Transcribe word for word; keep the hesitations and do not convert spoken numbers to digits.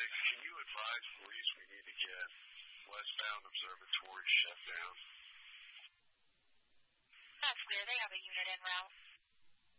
can you advise police we need to get westbound observatory shut down? That's clear. They have a unit en route.